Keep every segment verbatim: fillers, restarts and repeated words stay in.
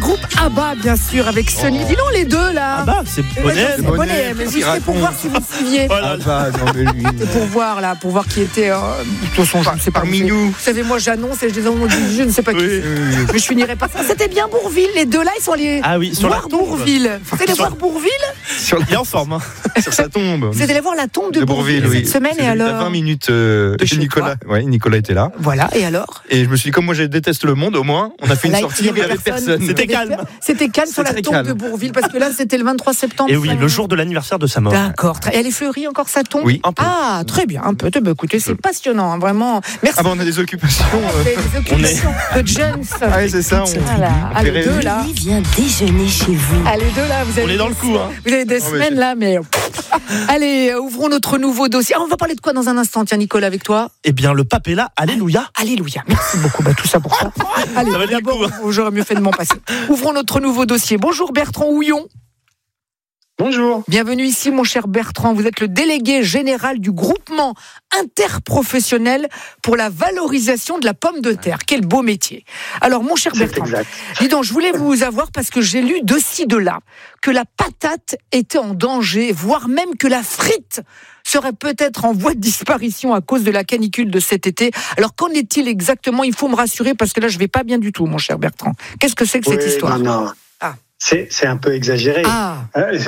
groupe ABBA, bien sûr, avec Sunny. Oh. Dis donc les deux là. ABBA, c'est Bonnet. C'est Bonnet, mais juste c'est pour voir si vous suiviez. Voilà. Ah bah, non, mais lui. C'est pour voir là, pour voir qui était. Euh, de toute façon, je ne sais pas. Parmi vous, nous. Vous savez, moi j'annonce et je dis je ne sais pas qui. Oui. Mais je finirai pas ça. C'était bien Bourville, les deux là, ils sont allés Ah oui, sur la voir tombe. Bourville. Vous allez Sur- voir Bourville. Sur, Il est en forme. Hein. sur sa tombe. Vous êtes allé voir la tombe de, De Bourville, Bourville oui. cette semaine Parce que et j'étais alors à vingt minutes euh, de chez chez Nicolas. Ouais, Nicolas était là. Voilà, et alors Et je me suis dit, comme moi je déteste le monde, au moins, on a fait une Là, sortie où il n'y avait personne. C'était Il y avait calme. per- C'était calme sur la très tombe calme. de Bourville, parce que là, c'était le vingt-trois septembre. Et oui, ça. le jour de l'anniversaire de sa mort. D'accord. Très- Elle est fleurie encore sa tombe Oui, un peu. Ah, très bien, un peu. Bah, écoutez, c'est passionnant, hein, vraiment. Merci. Ah bah on a des occupations. On euh. fait des occupations de James. Ah oui, c'est ça. On... Voilà. Ah, les deux là. Lui vient déjeuner chez vous. Ah, les deux là, vous avez On est dans des le coup, hein. Vous avez des Oh, mais semaines c'est- là, mais. Allez, euh, ouvrons notre nouveau dossier. Ah, on va parler de quoi dans un instant, tiens, Nicolas, avec toi Eh bien, le pape est là. Alléluia. Alléluia. Merci beaucoup. Bah, tout ça pour ça. Allez, Ça valait le d'abord, coup, hein. j'aurais mieux fait de m'en passer. Ouvrons notre nouveau dossier. Bonjour Bertrand Houillon. Bonjour. Bienvenue ici, mon cher Bertrand. Vous êtes le délégué général du groupement interprofessionnel pour la valorisation de la pomme de terre. Quel beau métier. Alors, mon cher C'est Bertrand, exact. dis donc, je voulais vous avoir parce que j'ai lu de ci, de là, que la patate était en danger, voire même que la frite serait peut-être en voie de disparition à cause de la canicule de cet été. Alors, qu'en est-il exactement ? Il faut me rassurer parce que là, je vais pas bien du tout, mon cher Bertrand. Qu'est-ce que c'est que cette Oui, histoire ? non, non. Ah. C'est, c'est un peu exagéré. Ah, Euh,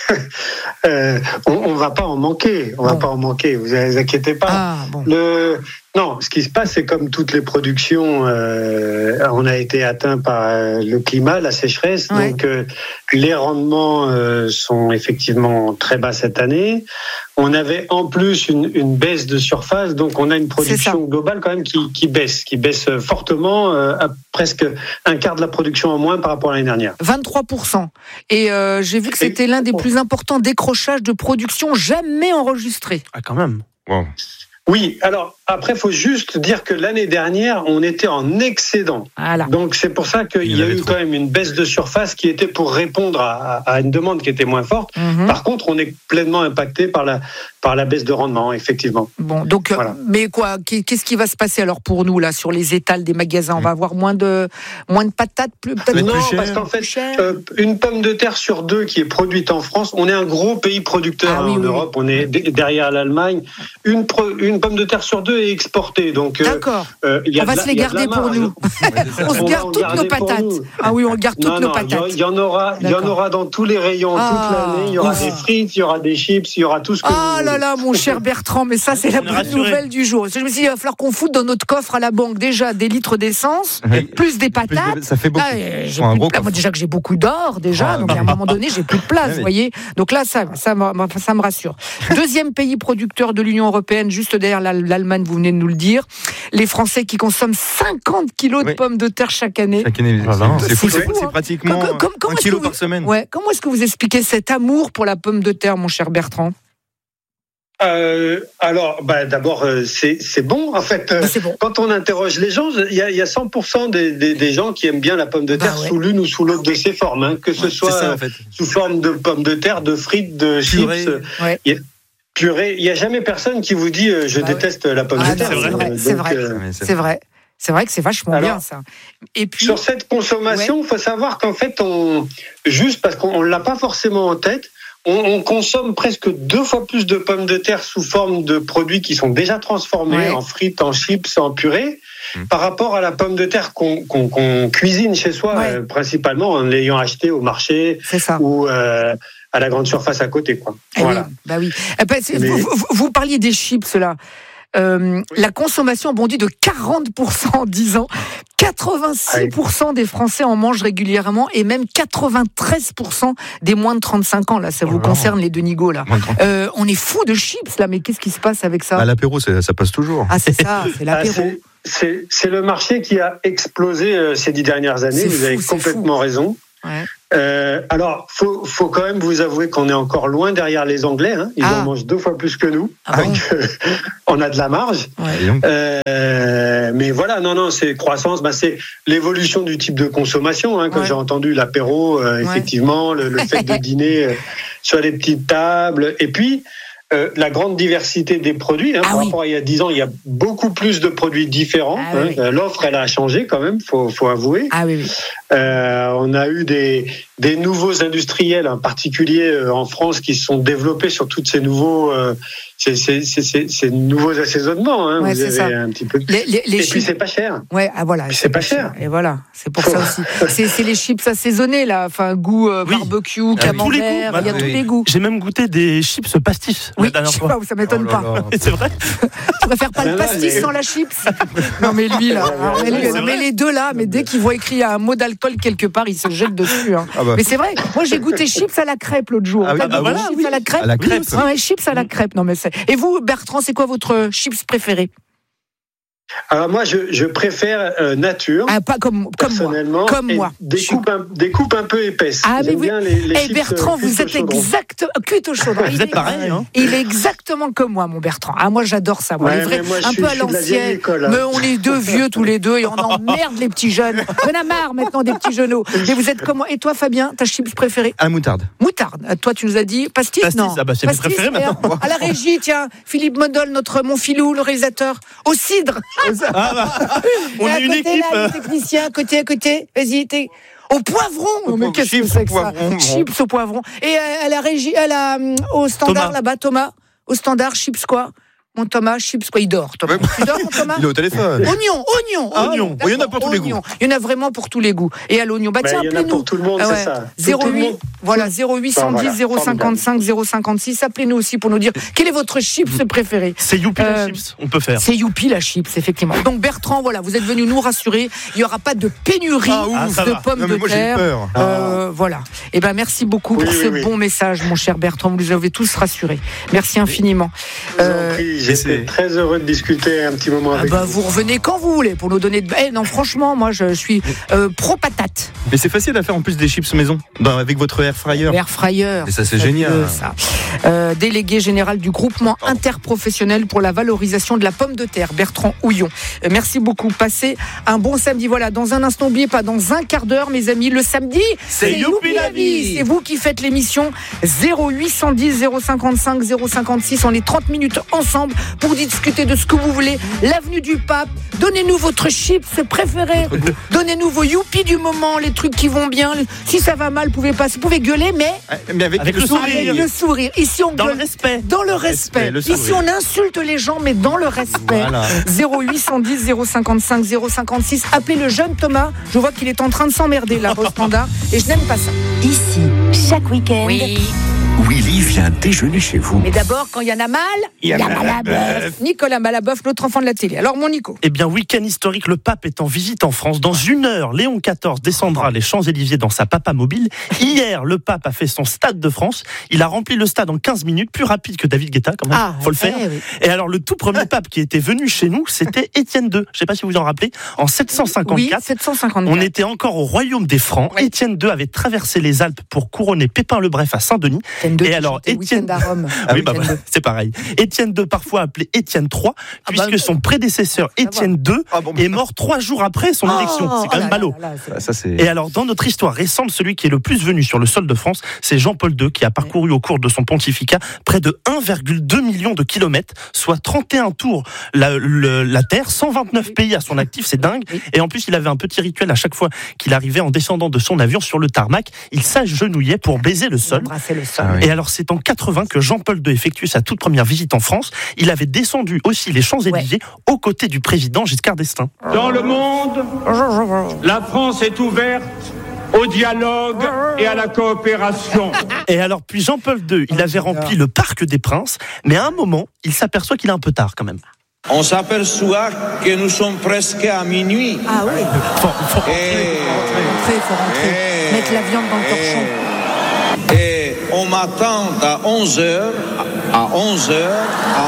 euh, on, on va pas en manquer. On va Bon. pas en manquer. Vous vous inquiétez pas. ah, bon. Le non, ce qui se passe, c'est comme toutes les productions, euh, on a été atteint par euh, le climat, la sécheresse, Ouais. donc euh, les rendements euh, sont effectivement très bas cette année. On avait en plus une, une baisse de surface, donc on a une production globale quand même qui, qui baisse, qui baisse fortement, euh, à presque un quart de la production en moins par rapport à l'année dernière. vingt-trois pour cent. Et euh, j'ai vu que c'était l'un des plus importants décrochages de production jamais enregistrés. Ah, quand même. Wow. Oui, alors après, il faut juste dire que l'année dernière, on était en excédent. Voilà. Donc c'est pour ça qu'il Il y a avait eu trop. quand même une baisse de surface qui était pour répondre à, à une demande qui était moins forte. Mhm. Par contre, on est pleinement impacté par la, par la baisse de rendement, effectivement. Bon, donc, euh, Voilà. mais quoi, qu'est-ce qui va se passer alors pour nous là sur les étals des magasins ? On va avoir moins de, moins de patates, plus peut-être être Non, plus cher. parce qu'en fait, plus cher. euh, une pomme de terre sur deux qui est produite en France, on est un gros pays producteur Ah hein, oui, en oui, Europe, on est d- derrière l'Allemagne. Une, pro- une pomme de terre sur deux est exportée, donc euh, D'accord. euh, il y a On va de la- se les il y a de la garder pour marge. nous. On se On va garde en toutes garder nos pour patates. nous. Ah oui, on garde toutes Non, nos non, il y en- patates. il y en aura, il y en D'accord. aura dans tous les rayons Ah, toute l'année. Il y aura oh. des frites, il y aura des chips, il y aura tout ce que Ah vous là voulez. là, mon cher Bertrand, mais ça c'est la On est bonne rassurés. nouvelle du jour. Je me suis dit, il va falloir qu'on foute dans notre coffre à la banque déjà des litres d'essence, Oui. plus des Plus de- patates. Ça fait beaucoup. Ah, euh, j'ai Faut un plus de gros place. Moi, coffre. déjà que j'ai beaucoup d'or déjà, Ah, donc bah à un moment donné j'ai plus de place, Ah vous oui. voyez. Donc là ça, ça, me- ça me rassure. Deuxième pays producteur de l'Union européenne, juste derrière l'Al- l'Allemagne, vous venez de nous le dire. Les Français qui consomment cinquante kilos de Oui. pommes de terre chaque année. Chaque année, Voilà. c'est fou, C'est c'est fou, c'est hein. pratiquement Comme- comme- comment un est-ce kilo que vous- par semaine. Ouais. Comment est-ce que vous expliquez cet amour pour la pomme de terre, mon cher Bertrand ? Euh, alors, bah, d'abord, euh, c'est c'est bon en fait. Euh, Bah, c'est bon. Quand on interroge les gens, il y a, il y a cent pour cent des, des, des gens qui aiment bien la pomme de terre Bah ouais. sous l'une ou sous l'autre de ses formes, hein, que ce C'est soit ça euh, en fait. sous forme de pommes de terre, de frites, de Purée. chips, Ouais. il y a- purée. Il n'y a jamais personne qui vous dit euh, je Bah ouais. déteste la pomme Ah de non, terre. c'est vrai, Euh, c'est donc, vrai. euh, Ouais, c'est- C'est vrai. C'est vrai que c'est vachement Alors, bien ça. Et puis, Sur cette consommation, il faut savoir qu'en fait, on, juste parce qu'on ne l'a pas forcément en tête, on, on consomme presque deux fois plus de pommes de terre sous forme de produits qui sont déjà transformés Ouais. en frites, en chips, en purée, Mmh. par rapport à la pomme de terre qu'on qu'on- qu'on cuisine chez soi, Ouais. euh, principalement en l'ayant acheté au marché c'est ça. ou euh, à la grande surface à côté. Quoi. Eh Voilà. oui, bah oui. Eh ben, c'est- Mais- vous, vous- vous parliez des chips là. Euh, la consommation bondit de quarante pour cent en dix ans. quatre-vingt-six pour cent des Français en mangent régulièrement et même quatre-vingt-treize pour cent des moins de trente-cinq ans. Là, ça vous Oh là. concerne les deux nigauds là. Moins de trente. Euh, on est fou de chips là, mais qu'est-ce qui se passe avec ça ? À l'apéro, c'est- ça passe toujours. Ah, c'est ça, c'est Ah, l'apéro. c'est- c'est c'est le marché qui a explosé euh, ces dix dernières années. C'est Vous fou, avez c'est complètement raison. Ouais. Euh, alors, faut, faut quand même vous avouer qu'on est encore loin derrière les Anglais. Hein. Ils Ah. en mangent deux fois plus que nous. Ah bon Donc, euh, on a de la marge. Et donc, Euh, mais voilà, non, non, c'est croissance. Bah, c'est l'évolution du type de consommation. Hein, quand Ouais. j'ai entendu l'apéro, euh, Ouais. effectivement, le, le fait de dîner euh, sur des petites tables, et puis. Euh, la grande diversité des produits. Hein, Ah par oui. rapport à il y a dix ans, il y a beaucoup plus de produits différents. Ah hein. oui, oui. Euh, L'offre, elle a changé quand même, faut, faut avouer. Ah oui, oui. Euh, on a eu des, des nouveaux industriels, en particulier euh, en France, qui se sont développés sur tous ces nouveaux, euh, ces, ces, ces, ces nouveaux assaisonnements. Hein. Ouais, Vous c'est avez ça. un petit peu. Les, les, les Et chips... puis c'est pas cher. Ouais, ah voilà. C'est pas cher. Et voilà, c'est pour ça aussi. C'est, c'est les chips assaisonnés là, enfin goût euh, Oui. barbecue, Ah oui. camembert, Tous les il goûts, y a bah, tous oui. les goûts. J'ai même goûté des chips pastis Oui, la dernière je sais fois. pas, ça m'étonne Oh là pas. là. C'est vrai. Tu préfères pas le Non, non, pastis mais- sans la chips? Non mais lui là, alors, mais, lui, c'est mais vrai. les deux là, mais dès qu'il voit écrit un mot d'alcool quelque part, il se jette dessus. Hein. Ah bah. Mais c'est vrai, moi j'ai goûté chips à la crêpe l'autre jour. Ah oui, T'as bah goûté voilà, chips oui. à la crêpe? À la crêpe. Ah ouais, chips à la crêpe. Non mais c'est. Et vous, Bertrand, c'est quoi votre chips préféré? Alors moi, je, je préfère euh, nature. Ah, pas comme comme moi. Personnellement, Comme et moi. Des coupes, un, des coupes un peu épaisses. Ah, mais J'aime oui. bien les, les Eh chips, Bertrand, euh, vous cuites au êtes chaudron. exact cuite au chaudron. Vous Il êtes est- pareil, hein. Il est exactement comme moi, mon Bertrand. Ah, moi, j'adore ça. Moi, Ouais, les vrais- mais moi, je un suis- peu à je suis de la vieille l'ancienne. école, hein. Mais on est deux vieux tous les deux et on emmerde les petits jeunes. On en a marre maintenant des petits genoux. Mais vous êtes comme moi. Et toi, Fabien, ta chips préférée? À la moutarde. Moutarde. Euh, Toi, tu nous as dit pastis, Pastis, non? ah bah, c'est mes Pastis, préférés et, maintenant. euh, À la régie, tiens, Philippe Modol, notre mon filou, le réalisateur, au cidre. Ah bah, on Et à est une côté, équipe. Là, les techniciens, à côté, à côté. Vas-y, t'es. Au poivron. Au Mais poivron. qu'est-ce que Chips c'est au que ça? poivron, bon. Chips au poivron. Et euh, à la régie, à la, hum, au standard Thomas. là-bas, Thomas. Au standard, chips quoi? Mon Thomas, chips quoi? Il dort, Thomas. Ouais. Tu dors, mon Thomas? Il est au téléphone. Oignon, oignon, Ah, oignon. oignon. Il y en a D'accord, pour tous les oignon. Il y en a vraiment pour tous les goûts. Et à l'oignon, bah Bah, tiens, il y en a appelez-nous. pour tout le monde, Ah c'est ouais. ça. Pour zéro tout le huit, monde. voilà, zéro huit cent dix, Voilà, zéro cinquante-cinq, zéro cinquante-six. Appelez-nous aussi pour nous dire quel est votre chips préféré. C'est youpi Euh, les chips, on peut faire. C'est youpi la chips, effectivement. Donc Bertrand, voilà, vous êtes venu nous rassurer. Il n'y aura pas de pénurie Ah, ouf. Ah, ça de va. pommes Non, mais de moi, j'ai eu terre. peur. Euh, voilà. Et ben merci beaucoup Oui, pour oui, ce oui. bon message, mon cher Bertrand. Vous nous avez tous rassurés. Merci infiniment. Je vous en Euh, prie, c'est- J'étais très heureux de discuter un petit moment ah avec bah, vous. vous revenez quand vous voulez pour nous donner de. Eh non, franchement, moi je suis euh, pro patate. Mais c'est facile à faire en plus des chips maison, dans- avec votre air fryer. L'air fryer. Et ça, c'est Fabuleux, génial. ça. Euh, délégué général du groupement interprofessionnel pour la valorisation de la pomme de terre, Bertrand Houillon. Euh, merci beaucoup. Passez un bon samedi. Voilà, dans un instant, n'oubliez pas, dans un quart d'heure, mes amis, le samedi, C'est Youpi la vie. C'est vous qui faites l'émission. zéro huit cent dix, zéro cinquante-cinq, zéro cinquante-six. On est trente minutes ensemble pour discuter de ce que vous voulez. L'avenue du Pape. Donnez-nous votre chips préféré. Donnez-nous vos youpi du moment, les trucs qui vont bien. Si ça va mal, vous pouvez pas, vous pouvez gueuler, mais Mais avec, Avec le le sourire. avec le sourire. Ici, on Dans le gueule respect. dans le respect. Respect, le Ici, sourire. on insulte les gens, mais dans le respect. Voilà. zéro huit cent dix, zéro cinquante-cinq, zéro cinquante-six. Appelez le jeune Thomas. Je vois qu'il est en train de s'emmerder là au standard. Et je n'aime pas ça. Ici, chaque week-end, Willy vient déjeuner chez vous. Mais d'abord, quand il y en a mal, il y a mal à bœuf. Nicolas Malaboeuf, notre enfant de la télé. Alors, mon Nico. Eh bien, week-end historique, le pape est en visite en France. Dans une heure, Léon quatorze descendra les Champs-Élysées dans sa papa mobile. Hier, le pape a fait son Stade de France. Il a rempli le stade en quinze minutes, plus rapide que David Guetta, quand même. Ah, faut le faire. eh oui. Et alors, le tout premier pape qui était venu chez nous, c'était Étienne deux. Je ne sais pas si vous vous en rappelez. En sept cent Oui, cinquante-quatre. sept cent cinquante-quatre. On était encore au royaume des Francs. Oui. Étienne deux avait traversé les Alpes pour couronner Pépin le Bref à Saint-Denis. Étienne deux Et qui alors, chantait Étienne- Week-end à Rome. Ah oui, bah, Étienne bah, deux. c'est pareil. Étienne deux, parfois appelé Étienne trois, Ah bah, puisque son prédécesseur Étienne deux Ah bon, est mort trois jours après son Oh, élection. C'est oh quand là même là ballot. là là, c'est- Ah, ça, c'est. Et alors, dans notre histoire récente, celui qui est le plus venu sur le sol de France, c'est Jean-Paul deux, qui a parcouru au cours de son pontificat près de un virgule deux million de kilomètres, soit trente et un tours la, le- la Terre, cent vingt-neuf pays à son actif, c'est dingue. Oui. Et en plus, il avait un petit rituel à chaque fois qu'il arrivait en descendant de son avion sur le tarmac. Il s'agenouillait pour baiser le sol. Embrasser le sol. Ah oui. Et alors, c'est en quatre-vingts que Jean-Paul deux effectue sa toute première visite en France. Il avait descendu aussi les Champs-Élysées aux côtés du président Giscard d'Estaing. Dans le monde, la France est ouverte au dialogue et à la coopération. Et alors, puis Jean-Paul deux, il avait rempli le Parc des Princes, mais à un moment, il s'aperçoit qu'il est un peu tard quand même. On s'aperçoit que nous sommes presque à minuit. Ah oui, Faut- faut- Et, il faut rentrer. Eh. Mettre la viande dans le torchon. et on m'attend à onze heures, à onze heures, à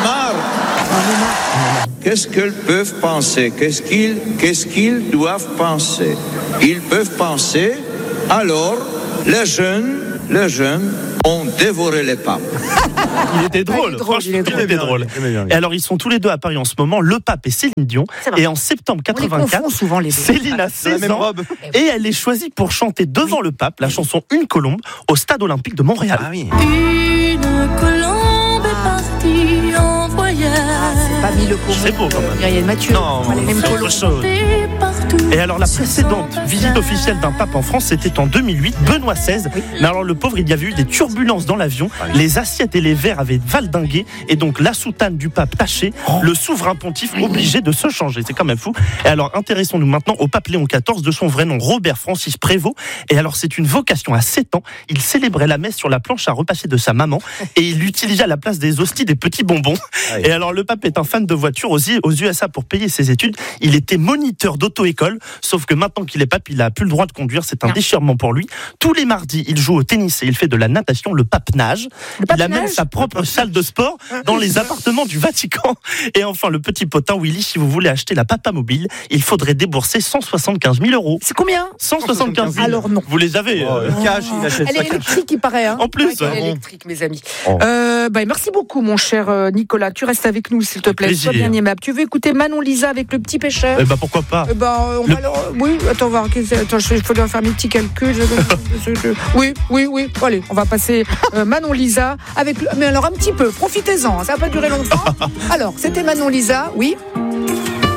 Montmartre. Qu'est-ce qu'ils peuvent penser? Qu'est-ce qu'ils, qu'est-ce qu'ils doivent penser? Ils peuvent penser, alors, les jeunes, les jeunes ont dévoré les papes. Il était drôle, il est drôle, franchement, il est il, drôle. était drôle. J'aimais bien, oui. Et alors, ils sont tous les deux à Paris en ce moment, le pape et Céline Dion. C'est vrai. Et en septembre On les confond quatre-vingt-quatre, souvent les deux. Céline a Dans la seize même ans robe. et elle est choisie pour chanter devant le pape la chanson Une colombe au Stade olympique de Montréal. Ah oui. Une colombe est partie en voyage c'est pas mis le pauvre. C'est beau quand même. Myriam Mathieu. Non, les mêmes c'est colos. autre chose. Et alors la précédente visite officielle d'un pape en France, c'était en deux mille huit, Benoît seize. Oui. Mais alors le pauvre, il y avait eu des turbulences dans l'avion, les assiettes et les verres avaient valdingué, et donc la soutane du pape tachée, le souverain pontife obligé de se changer. C'est quand même fou. Et alors intéressons-nous maintenant au pape Léon quatorze, de son vrai nom Robert Francis Prévost. Et alors c'est une vocation à sept ans, il célébrait la messe sur la planche à repasser de sa maman, et il utilisait à la place des hosties des petits bonbons. Et alors le pape est un fan de voitures aux U S A. Pour payer ses études, il était moniteur d'auto-école, sauf que maintenant qu'il est pape, il a plus le droit de conduire, c'est un non. déchirement pour lui. Tous les mardis, il joue au tennis et il fait de la natation, le pape nage. Le pape il a nage. Même sa propre salle de sport dans les appartements du Vatican. Et enfin, le petit potin Willy, si vous voulez acheter la Papa Mobile, il faudrait débourser cent soixante-quinze mille euros. C'est combien? cent soixante-quinze mille. Alors non. Vous les avez. Oh, euh, cash, il achète elle ça est électrique, il paraît. Hein. En plus. Elle est électrique, mes amis. Oh. Euh, bah, merci beaucoup, mon cher Nicolas. Tu restes avec nous, s'il te plaît. Plaisir. Sois bien aimable. Tu veux écouter Manon Lisa avec le petit pêcheur? Eh bah, pourquoi pas. Eh bah, on le... va alors... Oui, attends, voir. Attends, il faut faire mes petits calculs. Oui, oui, oui. Allez, on va passer euh, Manon Lisa avec. Mais alors, un petit peu. Profitez-en. Ça n'a pas duré longtemps. Alors, c'était Manon Lisa, oui.